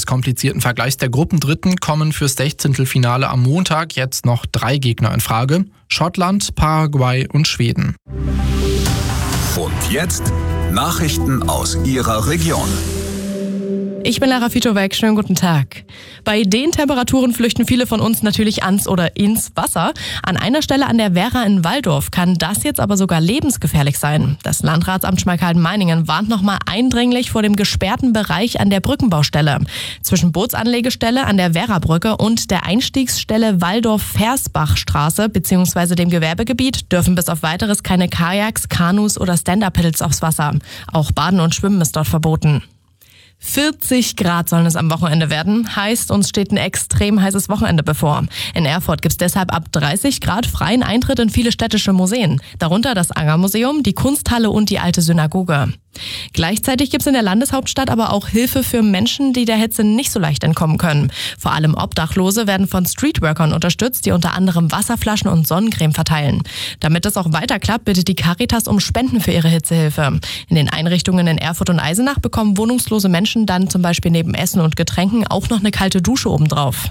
des komplizierten Vergleichs der Gruppendritten kommen fürs Sechzehntelfinale am Montag jetzt noch 3 Gegner in Frage: Schottland, Paraguay und Schweden. Und jetzt Nachrichten aus Ihrer Region. Ich bin Lara Fitowek, schönen guten Tag. Bei den Temperaturen flüchten viele von uns natürlich ans oder ins Wasser. An einer Stelle an der Werra in Walldorf kann das jetzt aber sogar lebensgefährlich sein. Das Landratsamt Schmalkalden-Meiningen warnt nochmal eindringlich vor dem gesperrten Bereich an der Brückenbaustelle. Zwischen Bootsanlegestelle an der Werra-Brücke und der Einstiegsstelle Walldorf-Versbachstraße bzw. dem Gewerbegebiet dürfen bis auf Weiteres keine Kajaks, Kanus oder Stand-Up-Paddles aufs Wasser. Auch Baden und Schwimmen ist dort verboten. 40 Grad sollen es am Wochenende werden. Heißt, uns steht ein extrem heißes Wochenende bevor. In Erfurt gibt es deshalb ab 30 Grad freien Eintritt in viele städtische Museen. Darunter das Anger-Museum, die Kunsthalle und die alte Synagoge. Gleichzeitig gibt es in der Landeshauptstadt aber auch Hilfe für Menschen, die der Hitze nicht so leicht entkommen können. Vor allem Obdachlose werden von Streetworkern unterstützt, die unter anderem Wasserflaschen und Sonnencreme verteilen. Damit das auch weiter klappt, bittet die Caritas um Spenden für ihre Hitzehilfe. In den Einrichtungen in Erfurt und Eisenach bekommen wohnungslose Menschen dann zum Beispiel neben Essen und Getränken auch noch eine kalte Dusche obendrauf.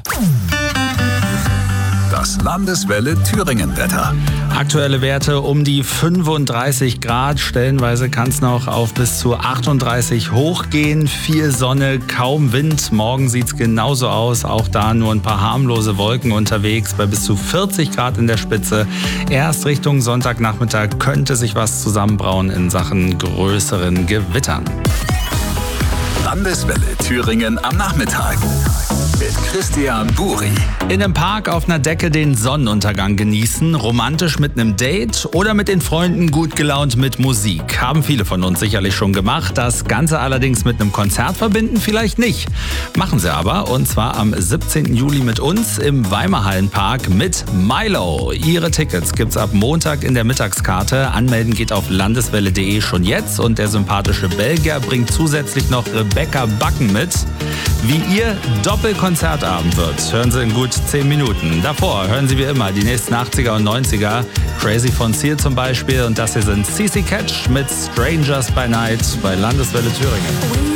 Das Landeswelle Thüringen-Wetter. Aktuelle Werte um die 35 Grad. Stellenweise kann es noch auf bis zu 38 hochgehen. Viel Sonne, kaum Wind. Morgen sieht es genauso aus. Auch da nur ein paar harmlose Wolken unterwegs bei bis zu 40 Grad in der Spitze. Erst Richtung Sonntagnachmittag könnte sich was zusammenbrauen in Sachen größeren Gewittern. Landeswelle Thüringen am Nachmittag. Mit Christian Buri. In einem Park auf einer Decke den Sonnenuntergang genießen, romantisch mit einem Date oder mit den Freunden gut gelaunt mit Musik. Haben viele von uns sicherlich schon gemacht. Das Ganze allerdings mit einem Konzert verbinden vielleicht nicht. Machen sie aber, und zwar am 17. Juli mit uns im Weimarhallenpark mit Milo. Ihre Tickets gibt's ab Montag in der Mittagskarte. Anmelden geht auf landeswelle.de schon jetzt, und der sympathische Belgier bringt zusätzlich noch Rebecca Backen mit. Wie ihr Doppelkonzertabend wird, hören Sie in gut 10 Minuten. Davor hören Sie wie immer die nächsten 80er und 90er. Crazy von Seal zum Beispiel. Und das hier sind CC Catch mit Strangers by Night bei Landeswelle Thüringen.